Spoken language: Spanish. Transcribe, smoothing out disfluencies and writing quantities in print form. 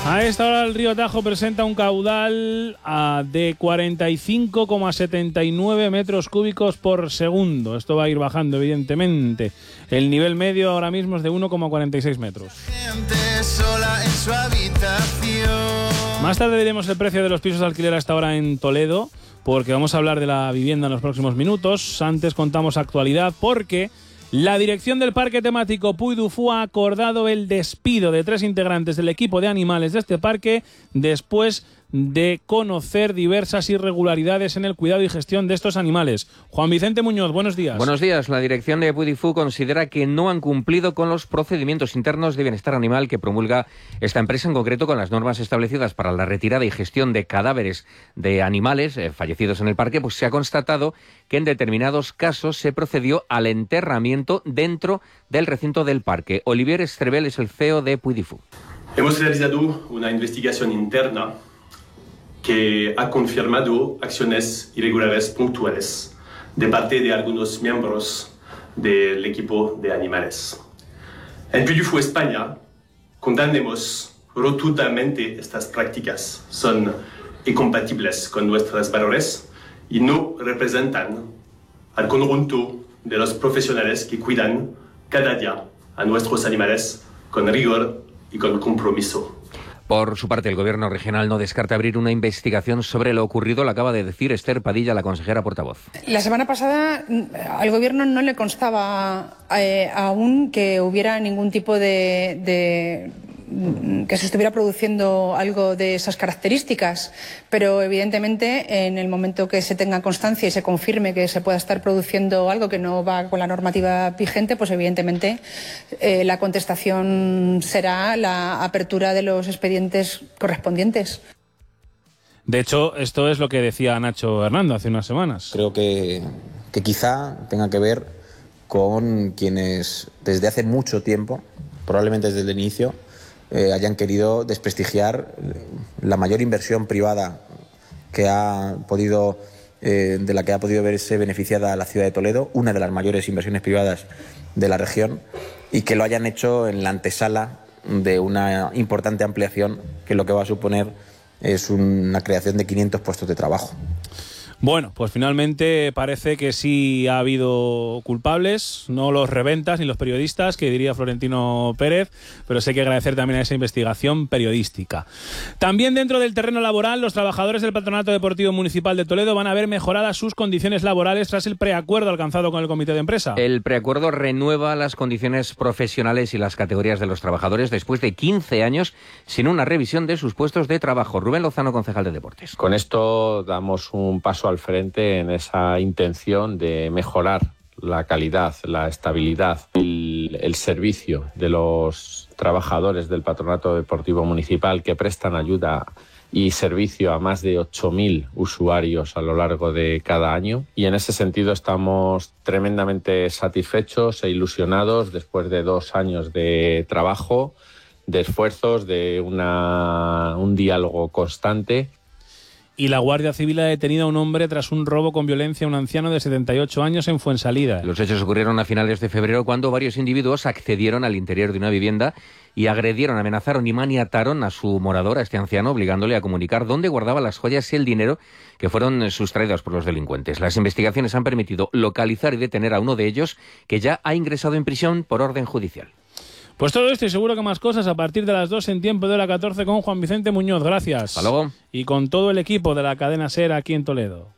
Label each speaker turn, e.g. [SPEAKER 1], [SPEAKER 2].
[SPEAKER 1] A esta hora el río Tajo presenta un caudal de 45,79 metros cúbicos por segundo. Esto va a ir bajando, evidentemente. El nivel medio ahora mismo es de 1,46 metros. Más tarde diremos el precio de los pisos de alquiler a esta hora en Toledo, porque vamos a hablar de la vivienda en los próximos minutos. Antes contamos actualidad, porque la dirección del parque temático Puy du Fou ha acordado el despido de 3 integrantes del equipo de animales de este parque después de conocer diversas irregularidades en el cuidado y gestión de estos animales. Juan Vicente Muñoz, buenos días.
[SPEAKER 2] Buenos días. La dirección de Puy du Fou considera que no han cumplido con los procedimientos internos de bienestar animal que promulga esta empresa, en concreto con las normas establecidas para la retirada y gestión de cadáveres de animales fallecidos en el parque. Pues se ha constatado que en determinados casos se procedió al enterramiento dentro del recinto del parque. Olivier Estrebel es el CEO de Puy du Fou.
[SPEAKER 3] Hemos realizado una investigación interna que ha confirmado acciones irregulares puntuales de parte de algunos miembros del equipo de animales. En Puy du Fou, España, condenamos rotundamente estas prácticas. Son incompatibles con nuestros valores y no representan al conjunto de los profesionales que cuidan cada día a nuestros animales con rigor y con compromiso.
[SPEAKER 2] Por su parte, el Gobierno regional no descarta abrir una investigación sobre lo ocurrido. Lo acaba de decir Esther Padilla, la consejera portavoz.
[SPEAKER 4] La semana pasada al Gobierno no le constaba aún que hubiera ningún tipo que se estuviera produciendo algo de esas características, pero evidentemente en el momento que se tenga constancia y se confirme que se pueda estar produciendo algo que no va con la normativa vigente, pues evidentemente la contestación será la apertura de los expedientes correspondientes.
[SPEAKER 1] De hecho, esto es lo que decía Nacho Hernando hace unas semanas.
[SPEAKER 5] Creo que quizá tenga que ver con quienes desde hace mucho tiempo, probablemente desde el inicio, hayan querido desprestigiar la mayor inversión privada que ha podido, de la que ha podido verse beneficiada la ciudad de Toledo, una de las mayores inversiones privadas de la región, y que lo hayan hecho en la antesala de una importante ampliación que lo que va a suponer es una creación de 500 puestos de trabajo.
[SPEAKER 1] Bueno, pues finalmente parece que sí ha habido culpables, no los reventas ni los periodistas, que diría Florentino Pérez, pero sí hay que agradecer también a esa investigación periodística. También dentro del terreno laboral, los trabajadores del Patronato Deportivo Municipal de Toledo van a ver mejoradas sus condiciones laborales tras el preacuerdo alcanzado con el comité de empresa.
[SPEAKER 2] El preacuerdo renueva las condiciones profesionales y las categorías de los trabajadores después de 15 años sin una revisión de sus puestos de trabajo. Rubén Lozano, concejal de Deportes.
[SPEAKER 6] Con esto damos un paso al frente en esa intención de mejorar la calidad, la estabilidad, el servicio de los trabajadores del Patronato Deportivo Municipal, que prestan ayuda y servicio a más de 8.000 usuarios a lo largo de cada año. Y en ese sentido estamos tremendamente satisfechos e ilusionados después de 2 años de trabajo, de esfuerzos, de un diálogo constante.
[SPEAKER 1] Y la Guardia Civil ha detenido a un hombre tras un robo con violencia a un anciano de 78 años en Fuensalida.
[SPEAKER 2] Los hechos ocurrieron a finales de febrero, cuando varios individuos accedieron al interior de una vivienda y agredieron, amenazaron y maniataron a su morador, a este anciano, obligándole a comunicar dónde guardaba las joyas y el dinero que fueron sustraídos por los delincuentes. Las investigaciones han permitido localizar y detener a uno de ellos, que ya ha ingresado en prisión por orden judicial.
[SPEAKER 1] Pues todo esto y seguro que más cosas a partir de las 2 en Tiempo de Hora 14 con Juan Vicente Muñoz. Gracias.
[SPEAKER 2] Hasta luego.
[SPEAKER 1] Y con todo el equipo de la cadena SER aquí en Toledo.